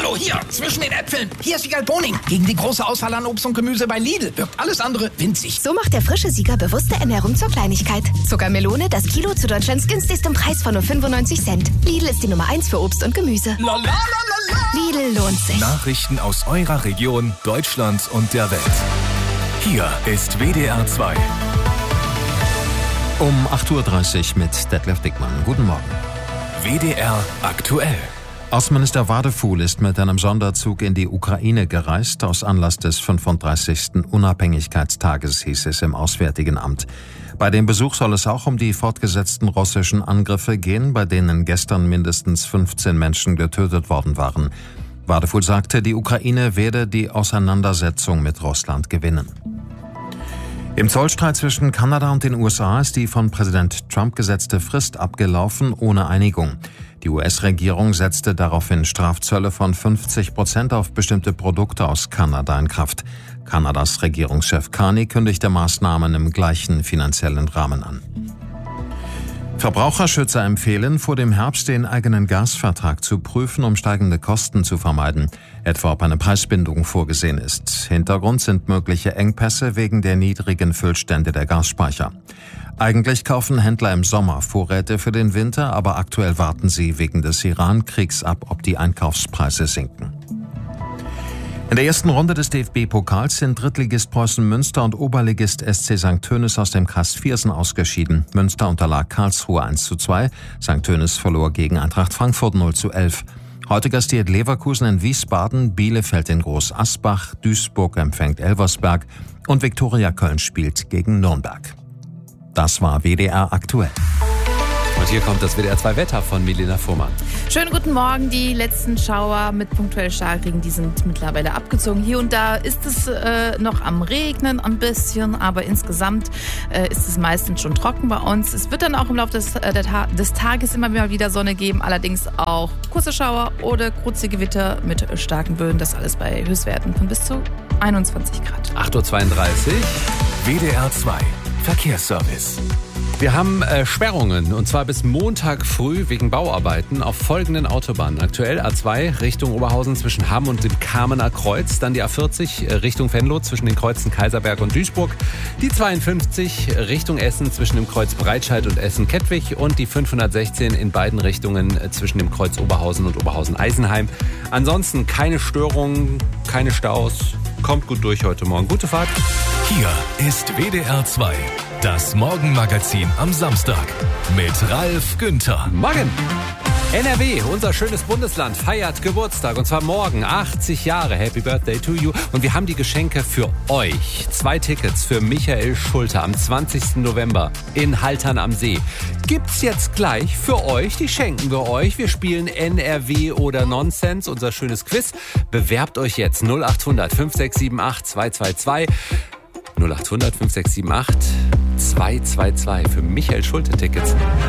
Hallo, hier, zwischen den Äpfeln. Hier ist Wiegald Boning. Gegen die große Auswahl an Obst und Gemüse bei Lidl wirkt alles andere winzig. So macht der frische Sieger bewusste Ernährung zur Kleinigkeit. Zuckermelone, das Kilo zu Deutschlands günstigstem Preis von nur 95 Cent. Lidl ist die Nummer 1 für Obst und Gemüse. Lidl lohnt sich. Nachrichten aus eurer Region, Deutschland und der Welt. Hier ist WDR 2. Um 8.30 Uhr mit Detlef Dickmann. Guten Morgen. WDR aktuell. Außenminister Wadefuhl ist mit einem Sonderzug in die Ukraine gereist, aus Anlass des 35. Unabhängigkeitstages, hieß es im Auswärtigen Amt. Bei dem Besuch soll es auch um die fortgesetzten russischen Angriffe gehen, bei denen gestern mindestens 15 Menschen getötet worden waren. Wadefuhl sagte, die Ukraine werde die Auseinandersetzung mit Russland gewinnen. Im Zollstreit zwischen Kanada und den USA ist die von Präsident Trump gesetzte Frist abgelaufen, ohne Einigung. Die US-Regierung setzte daraufhin Strafzölle von 50% auf bestimmte Produkte aus Kanada in Kraft. Kanadas Regierungschef Carney kündigte Maßnahmen im gleichen finanziellen Rahmen an. Verbraucherschützer empfehlen, vor dem Herbst den eigenen Gasvertrag zu prüfen, um steigende Kosten zu vermeiden, etwa ob eine Preisbindung vorgesehen ist. Hintergrund sind mögliche Engpässe wegen der niedrigen Füllstände der Gasspeicher. Eigentlich kaufen Händler im Sommer Vorräte für den Winter, aber aktuell warten sie wegen des Iran-Kriegs ab, ob die Einkaufspreise sinken. In der ersten Runde des DFB-Pokals sind Drittligist Preußen Münster und Oberligist SC St. Tönis aus dem Kreis Viersen ausgeschieden. Münster unterlag Karlsruhe 1:2, St. Tönis verlor gegen Eintracht Frankfurt 0:11. Heute gastiert Leverkusen in Wiesbaden, Bielefeld in Groß Asbach, Duisburg empfängt Elversberg und Viktoria Köln spielt gegen Nürnberg. Das war WDR aktuell. Und hier kommt das WDR 2 Wetter von Milena Fuhrmann. Schönen guten Morgen. Die letzten Schauer mit punktuell Starkregen, die sind mittlerweile abgezogen. Hier und da ist es noch am Regnen ein bisschen, aber insgesamt ist es meistens schon trocken bei uns. Es wird dann auch im Laufe des Tages immer wieder Sonne geben, allerdings auch kurze Schauer oder kurze Gewitter mit starken Böen. Das alles bei Höchstwerten von bis zu 21 Grad. 8.32 Uhr. WDR 2 Verkehrsservice. Wir haben Sperrungen, und zwar bis Montag früh wegen Bauarbeiten auf folgenden Autobahnen. Aktuell A2 Richtung Oberhausen zwischen Hamm und dem Kamener Kreuz. Dann die A40 Richtung Venlo zwischen den Kreuzen Kaiserberg und Duisburg. Die 52 Richtung Essen zwischen dem Kreuz Breitscheid und Essen-Kettwig. Und die 516 in beiden Richtungen zwischen dem Kreuz Oberhausen und Oberhausen-Eisenheim. Ansonsten keine Störungen, keine Staus. Kommt gut durch heute Morgen. Gute Fahrt. Hier ist WDR 2. Das Morgenmagazin am Samstag mit Ralf Günther. Morgen! NRW, unser schönes Bundesland, feiert Geburtstag, und zwar morgen, 80 Jahre. Happy Birthday to you. Und wir haben die Geschenke für euch. 2 Tickets für Michael Schulte am 20. November in Haltern am See. Gibt's jetzt gleich für euch, die schenken wir euch. Wir spielen NRW oder Nonsens, unser schönes Quiz. Bewerbt euch jetzt 0800 5678 222. 0800 5678 222 für Michael Schulte Tickets.